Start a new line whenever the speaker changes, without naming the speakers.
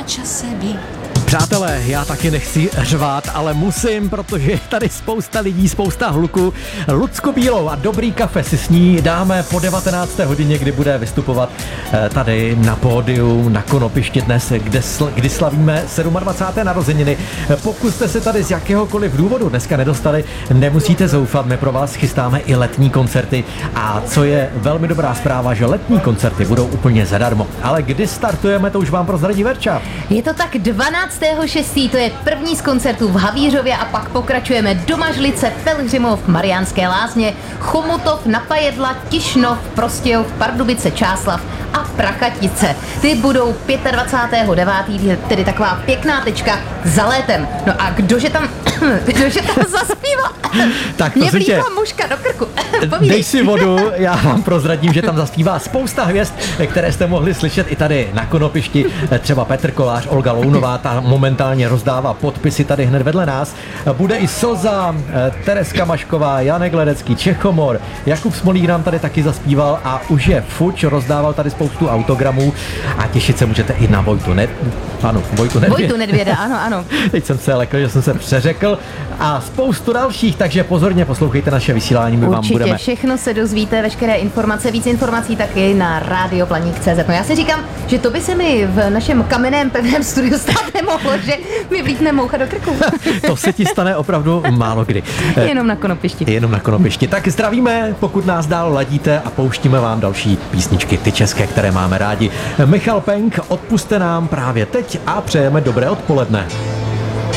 čase být.
Přátelé, já taky nechci řvát, ale musím, protože je tady spousta lidí, spousta hluku. Lucku Bílou a Dobrý kafe si s ní dáme po 19. hodině, kdy bude vystupovat tady na pódiu na Konopišti dnes, kdy slavíme 27. narozeniny. Pokud jste se tady z jakéhokoliv důvodu dneska nedostali, nemusíte zoufat, my pro vás chystáme i letní koncerty. A co je velmi dobrá zpráva, že letní koncerty budou úplně zadarmo. Ale kdy startujeme, to už vám prozradí Verča.
Je to tak 12.6. To je první z koncertů v Havířově a pak pokračujeme do Mažlice, Pelhřimov, Mariánské Lázně, Chomutov, Napajedla, Tišnov, Prostějov, Pardubice, Čáslav a Prachatice. Ty budou 25.9., tedy taková pěkná tečka za létem. No a kdože tam zaspívá?
Tak to
mě
si
vlíkla muška do krku.
Dej si vodu, já vám prozradím, že tam zaspívá spousta hvězd, které jste mohli slyšet i tady na Konopišti. Třeba Petr Kolář, Olga Lounová, ta momentálně rozdává podpisy tady hned vedle nás. Bude i Soza, Tereska Mašková, Janek Ledecký, Čechomor, Jakub Smolík nám tady taky zaspíval a už je fuč, rozdával tady spoustu autogramů a těšit se můžete i na Vojtu Nedvěda,
ano.
Teď jsem se lekl, že jsem se přeřekl a spoustu dalších, takže pozorně poslouchejte naše vysílání, my vám budeme.
Všechno se dozvíte, veškeré informace, víc informací taky na radioplaník.cz. No já si říkám, že to by se mi v našem kamenném pevném studiu stát nemohlo, že mi vlítne moucha do krku.
To se ti stane opravdu málo kdy.
Jenom na Konopišti.
Tak zdravíme, pokud nás dál ladíte a pouštíme vám další písničky, ty české, které máme rádi. Michal Penk, odpuste nám právě teď a přejeme dobré odpoledne.